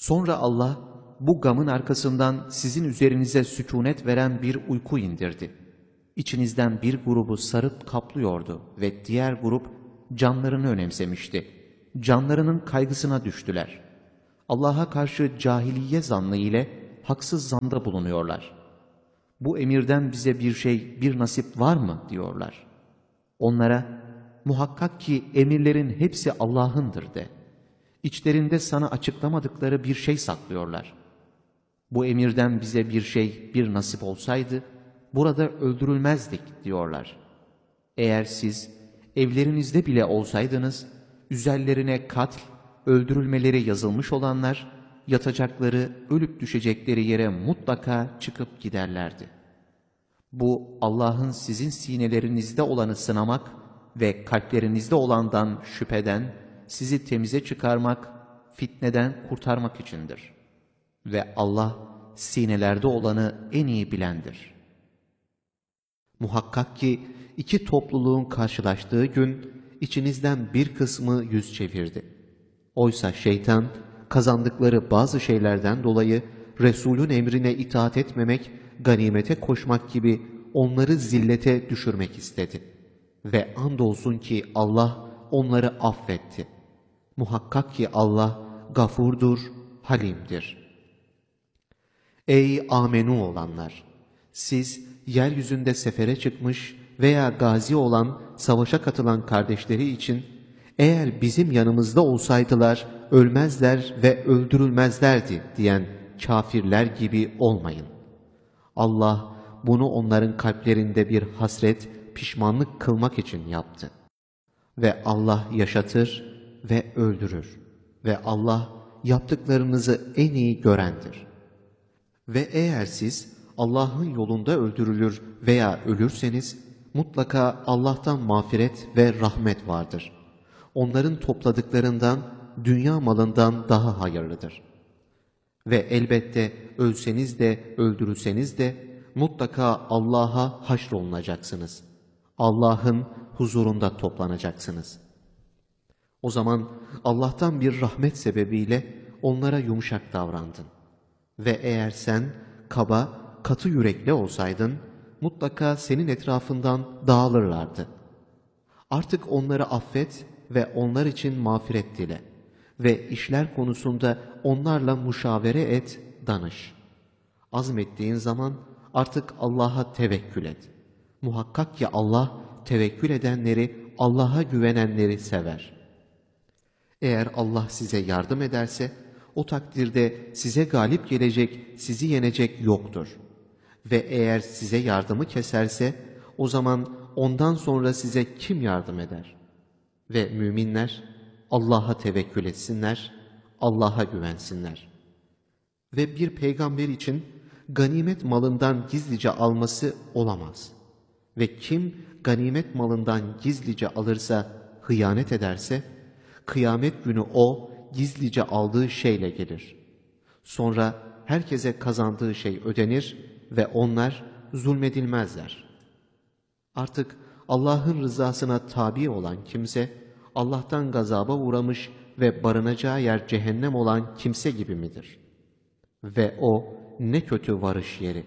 Sonra Allah bu gamın arkasından sizin üzerinize sükunet veren bir uyku indirdi. İçinizden bir grubu sarıp kaplıyordu ve diğer grup canlarını önemsemişti. Canlarının kaygısına düştüler. Allah'a karşı cahiliye zannı ile haksız zanda bulunuyorlar. Bu emirden bize bir şey, bir nasip var mı diyorlar. Onlara muhakkak ki emirlerin hepsi Allah'ındır de. İçlerinde sana açıklamadıkları bir şey saklıyorlar. Bu emirden bize bir şey, bir nasip olsaydı burada öldürülmezdik diyorlar. Eğer siz evlerinizde bile olsaydınız üzerlerine katl, öldürülmeleri yazılmış olanlar yatacakları, ölüp düşecekleri yere mutlaka çıkıp giderlerdi. Bu Allah'ın sizin sinelerinizde olanı sınamak ve kalplerinizde olandan şüpheden sizi temize çıkarmak, fitneden kurtarmak içindir. Ve Allah sinelerde olanı en iyi bilendir. Muhakkak ki iki topluluğun karşılaştığı gün içinizden bir kısmı yüz çevirdi. Oysa şeytan kazandıkları bazı şeylerden dolayı Resulün emrine itaat etmemek, ganimete koşmak gibi onları zillete düşürmek istedi. Ve andolsun ki Allah onları affetti. Muhakkak ki Allah gafurdur, halimdir. Ey amenu olanlar! Siz yeryüzünde sefere çıkmış veya gazi olan, savaşa katılan kardeşleri için eğer bizim yanımızda olsaydılar ölmezler ve öldürülmezlerdi diyen kafirler gibi olmayın. Allah bunu onların kalplerinde bir hasret, pişmanlık kılmak için yaptı. Ve Allah yaşatır ve öldürür. Ve Allah yaptıklarınızı en iyi görendir. Ve eğer siz Allah'ın yolunda öldürülür veya ölürseniz mutlaka Allah'tan mağfiret ve rahmet vardır. Onların topladıklarından dünya malından daha hayırlıdır. Ve elbette ölseniz de öldürülseniz de mutlaka Allah'a haşrolunacaksınız. Allah'ın huzurunda toplanacaksınız. O zaman Allah'tan bir rahmet sebebiyle onlara yumuşak davrandın. Ve eğer sen kaba, katı yürekli olsaydın mutlaka senin etrafından dağılırlardı. Artık onları affet ve onlar için mağfiret dile ve işler konusunda onlarla müşavere et, danış. Azmettiğin zaman artık Allah'a tevekkül et. Muhakkak ki Allah tevekkül edenleri, Allah'a güvenenleri sever. Eğer Allah size yardım ederse o takdirde size galip gelecek, sizi yenecek yoktur. Ve eğer size yardımı keserse o zaman ondan sonra size kim yardım eder? Ve müminler Allah'a tevekkül etsinler, Allah'a güvensinler. Ve bir peygamber için ganimet malından gizlice alması olamaz. Ve kim ganimet malından gizlice alırsa, hıyanet ederse, kıyamet günü o gizlice aldığı şeyle gelir. Sonra herkese kazandığı şey ödenir ve onlar zulmedilmezler. Artık Allah'ın rızasına tabi olan kimse, Allah'tan gazaba uğramış ve barınacağı yer cehennem olan kimse gibi midir? Ve o ne kötü varış yeri.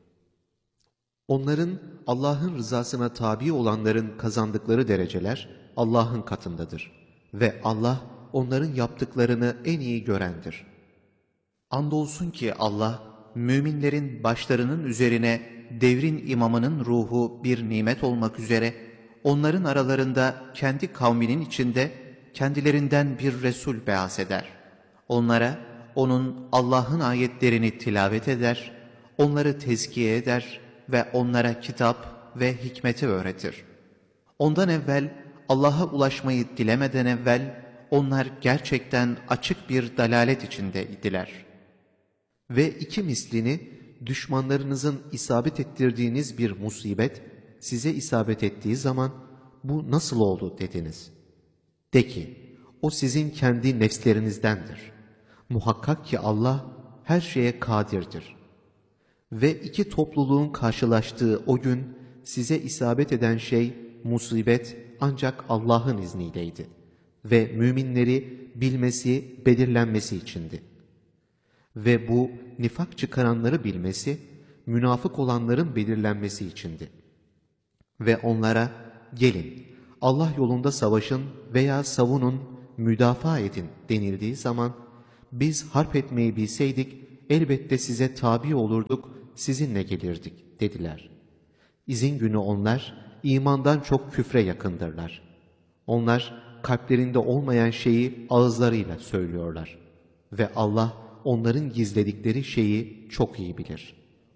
Onların, Allah'ın rızasına tabi olanların kazandıkları dereceler Allah'ın katındadır. Ve Allah onların yaptıklarını en iyi görendir. Andolsun ki Allah, müminlerin başlarının üzerine devrin imamının ruhu bir nimet olmak üzere, onların aralarında kendi kavminin içinde kendilerinden bir Resul beas eder. Onlara onun Allah'ın ayetlerini tilavet eder, onları tezkiye eder ve onlara kitap ve hikmeti öğretir. Ondan evvel Allah'a ulaşmayı dilemeden evvel onlar gerçekten açık bir dalalet içinde idiler. Ve iki mislini düşmanlarınızın isabet ettirdiğiniz bir musibet size isabet ettiği zaman bu nasıl oldu dediniz. De ki o sizin kendi nefslerinizdendir. Muhakkak ki Allah her şeye kadirdir. Ve iki topluluğun karşılaştığı o gün size isabet eden şey musibet ancak Allah'ın izniyleydi ve müminleri bilmesi, belirlenmesi içindi. Ve bu nifak çıkaranları bilmesi, münafık olanların belirlenmesi içindi. Ve onlara gelin Allah yolunda savaşın veya savunun, müdafaa edin denildiği zaman biz harp etmeyi bilseydik elbette size tabi olurduk, sizinle gelirdik dediler. İzin günü onlar imandan çok küfre yakındırlar. Onlar kalplerinde olmayan şeyi ağızlarıyla söylüyorlar. Ve Allah onların gizledikleri şeyi çok iyi bilir.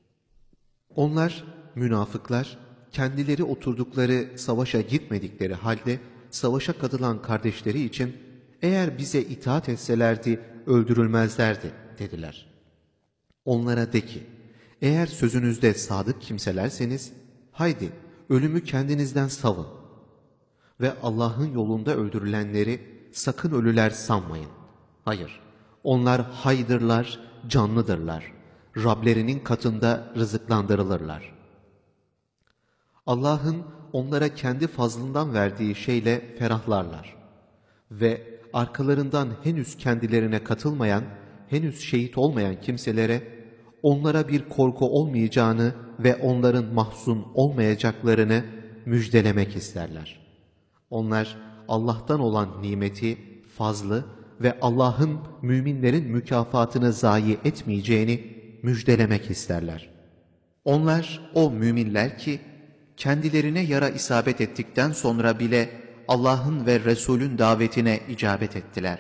Onlar, münafıklar, kendileri oturdukları savaşa gitmedikleri halde savaşa katılan kardeşleri için eğer bize itaat etselerdi öldürülmezlerdi dediler. Onlara de ki, eğer sözünüzde sadık kimselerseniz haydi ölümü kendinizden savun ve Allah'ın yolunda öldürülenleri sakın ölüler sanmayın. Hayır, onlar haydırlar, canlıdırlar. Rablerinin katında rızıklandırılırlar. Allah'ın onlara kendi fazlından verdiği şeyle ferahlarlar. Ve arkalarından henüz kendilerine katılmayan, henüz şehit olmayan kimselere onlara bir korku olmayacağını ve onların mahzun olmayacaklarını müjdelemek isterler. Onlar Allah'tan olan nimeti, fazlı ve Allah'ın müminlerin mükafatını zayi etmeyeceğini müjdelemek isterler. Onlar o müminler ki kendilerine yara isabet ettikten sonra bile Allah'ın ve Resul'ün davetine icabet ettiler.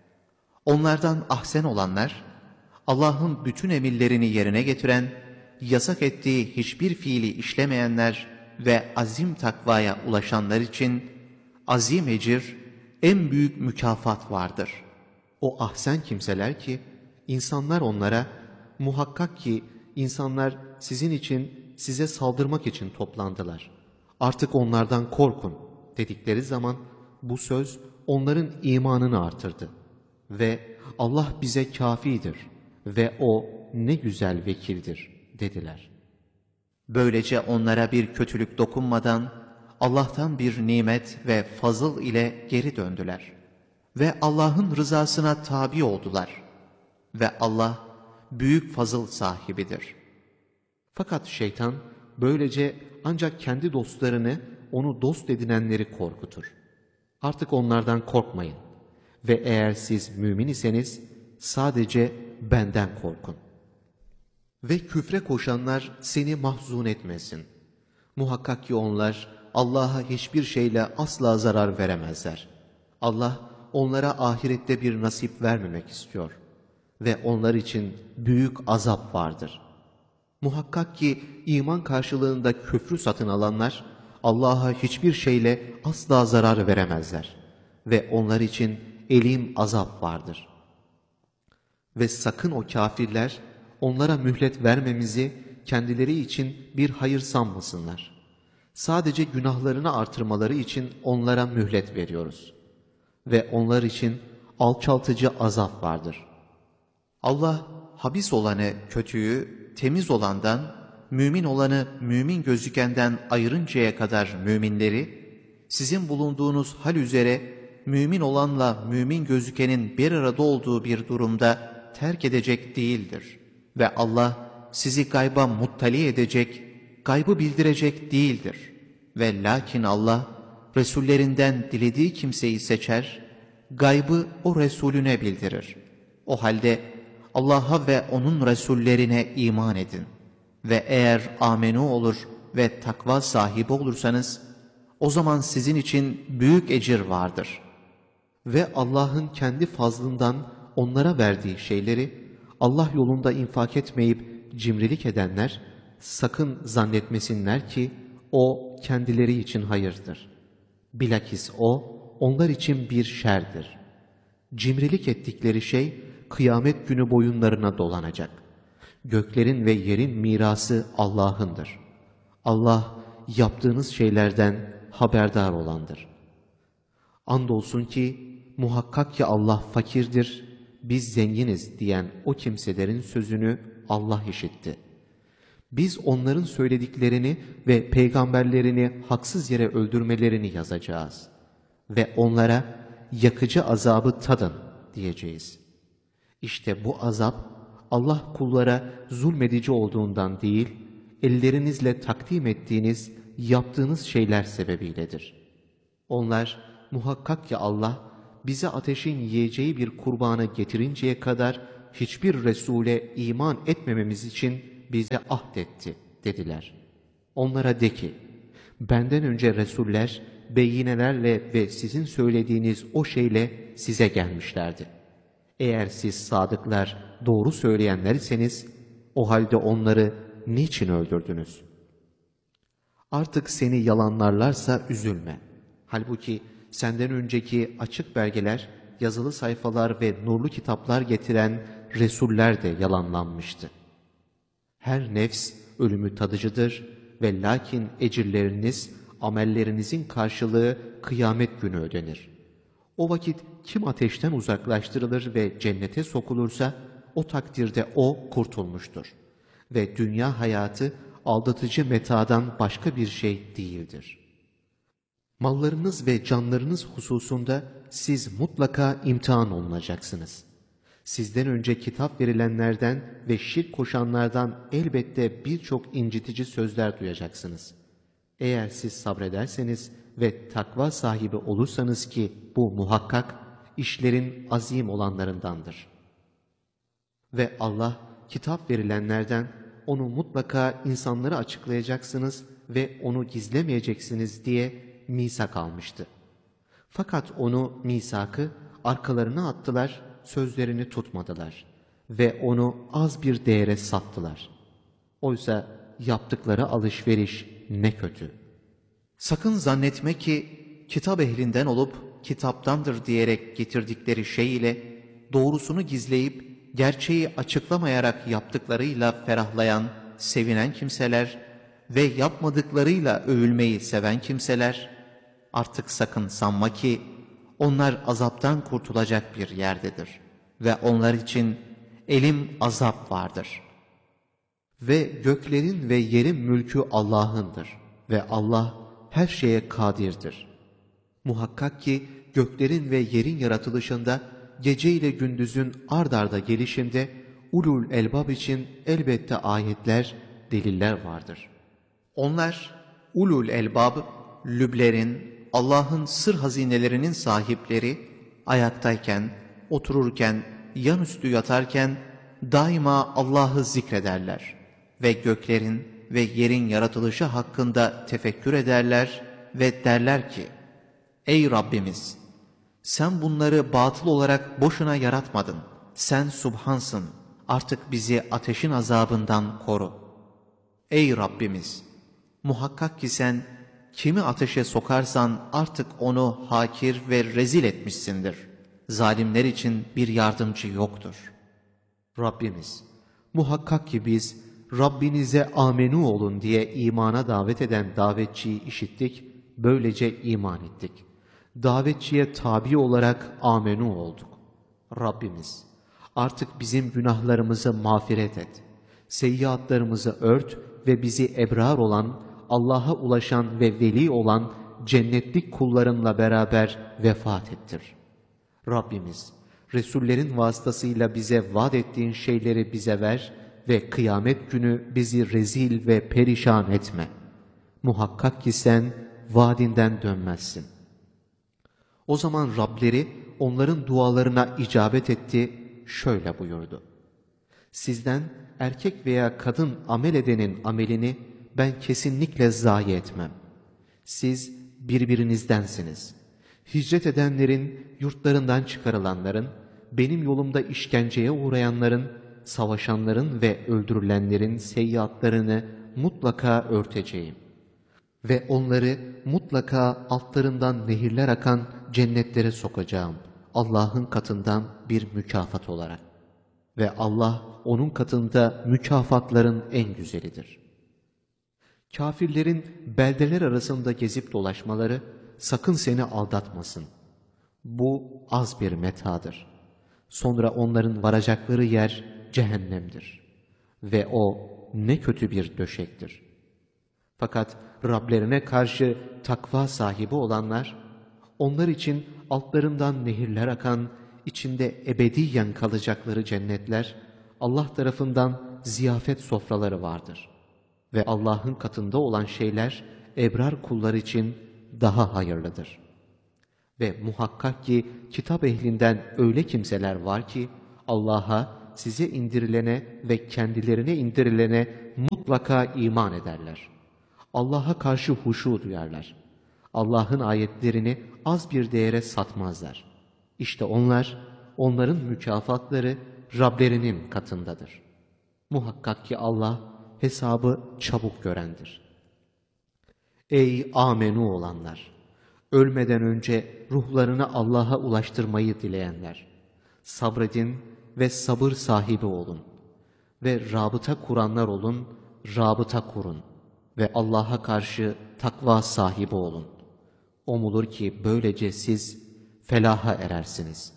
Onlardan ahsen olanlar, Allah'ın bütün emirlerini yerine getiren, yasak ettiği hiçbir fiili işlemeyenler ve azim takvaya ulaşanlar için azim ecir, en büyük mükafat vardır. O ahsen kimseler ki, insanlar onlara, muhakkak ki insanlar sizin için, size saldırmak için toplandılar. Artık onlardan korkun dedikleri zaman bu söz onların imanını artırdı. Ve Allah bize kafidir ve O ne güzel vekildir dediler. Böylece onlara bir kötülük dokunmadan Allah'tan bir nimet ve fazıl ile geri döndüler. Ve Allah'ın rızasına tabi oldular. Ve Allah büyük fazıl sahibidir. Fakat şeytan böylece ancak kendi dostlarını, onu dost edinenleri korkutur. Artık onlardan korkmayın. Ve eğer siz mümin iseniz sadece benden korkun. Ve küfre koşanlar seni mahzun etmesin. Muhakkak ki onlar Allah'a hiçbir şeyle asla zarar veremezler. Allah onlara ahirette bir nasip vermemek istiyor. Ve onlar için büyük azap vardır. Muhakkak ki iman karşılığında küfrü satın alanlar Allah'a hiçbir şeyle asla zarar veremezler. Ve onlar için elim azap vardır. Ve sakın o kafirler onlara mühlet vermemizi kendileri için bir hayır sanmasınlar. Sadece günahlarını artırmaları için onlara mühlet veriyoruz. Ve onlar için alçaltıcı azap vardır. Allah habis olanı, kötüyü temiz olandan, mümin olanı mümin gözükenden ayırıncaya kadar müminleri, sizin bulunduğunuz hal üzere mümin olanla mümin gözükenin bir arada olduğu bir durumda terk edecek değildir. Ve Allah sizi gayba muttali edecek, gaybı bildirecek değildir. Ve lakin Allah Resullerinden dilediği kimseyi seçer, gaybı o Resulüne bildirir. O halde Allah'a ve onun Resullerine iman edin. Ve eğer amenu olur ve takva sahibi olursanız, o zaman sizin için büyük ecir vardır. Ve Allah'ın kendi fazlından onlara verdiği şeyleri Allah yolunda infak etmeyip cimrilik edenler sakın zannetmesinler ki o kendileri için hayırdır. Bilakis o onlar için bir şerdir. Cimrilik ettikleri şey kıyamet günü boyunlarına dolanacak. Göklerin ve yerin mirası Allah'ındır. Allah yaptığınız şeylerden haberdar olandır. Andolsun ki muhakkak ki Allah fakirdir, biz zenginiz diyen o kimselerin sözünü Allah işitti. Biz onların söylediklerini ve peygamberlerini haksız yere öldürmelerini yazacağız. Ve onlara yakıcı azabı tadın diyeceğiz. İşte bu azap Allah kullara zulmedici olduğundan değil, ellerinizle takdim ettiğiniz, yaptığınız şeyler sebebiyledir. Onlar muhakkak ki Allah bize ateşin yiyeceği bir kurbanı getirinceye kadar hiçbir Resul'e iman etmememiz için bize ahdetti dediler. Onlara de ki, benden önce Resuller beyinelerle ve sizin söylediğiniz o şeyle size gelmişlerdi. Eğer siz sadıklar, doğru söyleyenler iseniz, o halde onları niçin öldürdünüz? Artık seni yalanlarlarsa üzülme. Halbuki senden önceki açık belgeler, yazılı sayfalar ve nurlu kitaplar getiren Resuller de yalanlanmıştı. Her nefs ölümü tadıcıdır ve lakin ecirleriniz, amellerinizin karşılığı kıyamet günü ödenir. O vakit kim ateşten uzaklaştırılır ve cennete sokulursa, o takdirde o kurtulmuştur. Ve dünya hayatı aldatıcı metadan başka bir şey değildir. Mallarınız ve canlarınız hususunda siz mutlaka imtihan olunacaksınız. Sizden önce kitap verilenlerden ve şirk koşanlardan elbette birçok incitici sözler duyacaksınız. Eğer siz sabrederseniz ve takva sahibi olursanız ki bu muhakkak işlerin azim olanlarındandır. Ve Allah kitap verilenlerden onu mutlaka insanlara açıklayacaksınız ve onu gizlemeyeceksiniz diye misak almıştı. Fakat onu misakı arkalarına attılar, sözlerini tutmadılar ve onu az bir değere sattılar. Oysa yaptıkları alışveriş ne kötü. Sakın zannetme ki kitap ehlinden olup kitaptandır diyerek getirdikleri şey ile doğrusunu gizleyip gerçeği açıklamayarak yaptıklarıyla ferahlayan, sevinen kimseler ve yapmadıklarıyla övülmeyi seven kimseler, artık sakın sanma ki onlar azaptan kurtulacak bir yerdedir ve onlar için elim azap vardır. Ve göklerin ve yerin mülkü Allah'ındır ve Allah her şeye kadirdir. Muhakkak ki göklerin ve yerin yaratılışında, gece ile gündüzün ard arda gelişinde ulul elbab için elbette ayetler, deliller vardır. Onlar ulul elbab, lüblerin, Allah'ın sır hazinelerinin sahipleri, ayaktayken, otururken, yanüstü yatarken daima Allah'ı zikrederler ve göklerin ve yerin yaratılışı hakkında tefekkür ederler ve derler ki, ey Rabbimiz! Sen bunları batıl olarak boşuna yaratmadın. Sen Subhansın. Artık bizi ateşin azabından koru. Ey Rabbimiz! Muhakkak ki sen kimi ateşe sokarsan artık onu hakir ve rezil etmişsindir. Zalimler için bir yardımcı yoktur. Rabbimiz, muhakkak ki biz Rabbinize amenu olun diye imana davet eden davetçiyi işittik, böylece iman ettik. Davetçiye tabi olarak amenu olduk. Rabbimiz, artık bizim günahlarımızı mağfiret et. Seyyiatlarımızı ört ve bizi ebrar olan, Allah'a ulaşan ve veli olan cennetlik kullarınla beraber vefat ettir. Rabbimiz, Resullerin vasıtasıyla bize vaat ettiğin şeyleri bize ver ve kıyamet günü bizi rezil ve perişan etme. Muhakkak ki sen vaadinden dönmezsin. O zaman Rableri onların dualarına icabet etti, şöyle buyurdu. Sizden erkek veya kadın amel edenin amelini ben kesinlikle zayi etmem. Siz birbirinizdensiniz. Hicret edenlerin, yurtlarından çıkarılanların, benim yolumda işkenceye uğrayanların, savaşanların ve öldürülenlerin seyyiatlarını mutlaka örteceğim. Ve onları mutlaka altlarından nehirler akan cennetlere sokacağım. Allah'ın katından bir mükafat olarak. Ve Allah onun katında mükafatların en güzelidir. Kafirlerin beldeler arasında gezip dolaşmaları sakın seni aldatmasın. Bu az bir metadır. Sonra onların varacakları yer cehennemdir. Ve o ne kötü bir döşektir. Fakat Rablerine karşı takva sahibi olanlar, onlar için altlarından nehirler akan, içinde ebediyen kalacakları cennetler, Allah tarafından ziyafet sofraları vardır. Ve Allah'ın katında olan şeyler ebrar kullar için daha hayırlıdır. Ve muhakkak ki kitap ehlinden öyle kimseler var ki Allah'a, size indirilene ve kendilerine indirilene mutlaka iman ederler. Allah'a karşı huşu duyarlar. Allah'ın ayetlerini az bir değere satmazlar. İşte onlar, onların mükafatları Rablerinin katındadır. Muhakkak ki Allah hesabı çabuk görendir. Ey amenu olanlar! Ölmeden önce ruhlarını Allah'a ulaştırmayı dileyenler! Sabredin ve sabır sahibi olun. Ve rabıta kuranlar olun, rabıta kurun. Ve Allah'a karşı takva sahibi olun. Umulur ki böylece siz felaha erersiniz.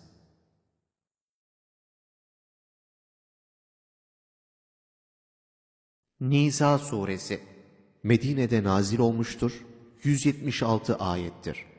Nisa suresi Medine'de nazil olmuştur, 176 ayettir.